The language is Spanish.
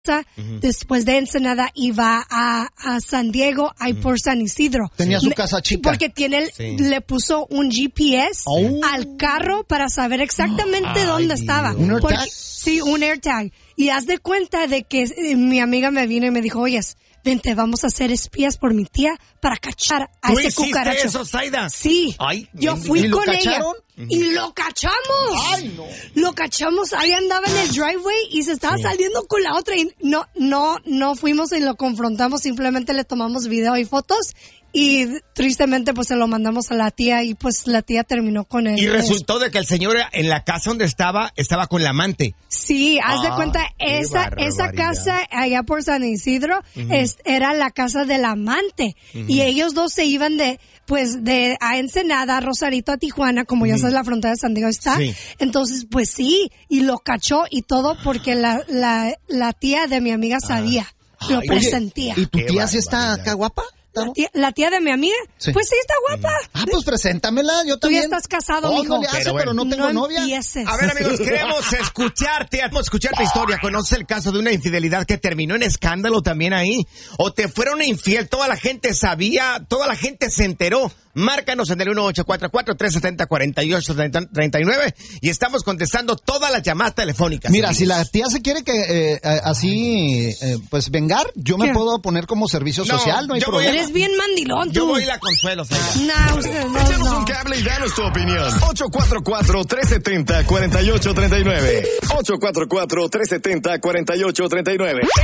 después de Ensenada y va a San Diego, ahí por San Isidro. Tenía su casa chica. Porque le puso un GPS al carro para saber exactamente dónde estaba. ¿Un AirTag? Sí, un AirTag. Y haz de cuenta de que mi amiga me vino y me dijo, oyes, vente, vamos a hacer espías por mi tía para cachar a ese cucaracho. ¿Eso, Zaida? Sí. Ay, yo fui con ella. ¿Y lo cachamos. Ay, no. Lo cachamos. Ahí andaba en el driveway y se estaba saliendo con la otra. Y no fuimos y lo confrontamos. Simplemente le tomamos video y fotos. Y tristemente pues se lo mandamos a la tía y pues la tía terminó con él. Y resultó de que el señor en la casa donde estaba con la amante. Sí, haz de cuenta, esa casa allá por San Isidro era la casa del amante. Y ellos dos se iban de a Ensenada, a Rosarito, a Tijuana, como ya sabes, la frontera de San Diego está. Sí. Entonces, pues sí, y lo cachó y todo porque la tía de mi amiga sabía, lo presentía. ¿Y tu tía sí está acá guapa? La tía de mi amiga, sí. Pues sí está guapa. Pues preséntamela, yo también. Tú ya estás casado, mijo. No le hace, pero no tengo novia. Empieces. A ver, amigos, queremos escucharte historia. ¿Conoces el caso de una infidelidad que terminó en escándalo también ahí? ¿O te fueron infiel? Toda la gente sabía, toda la gente se enteró. Márcanos en el 1844-370-4839 y estamos contestando todas las llamadas telefónicas. Mira, si la tía se quiere que pues vengar, yo me puedo poner como servicio social, no hay problema. Eres bien mandilón, tú. Yo voy y la consuelo, No, usted no. Échanos un cable y danos tu opinión. 844-370-4839. 844-370-4839.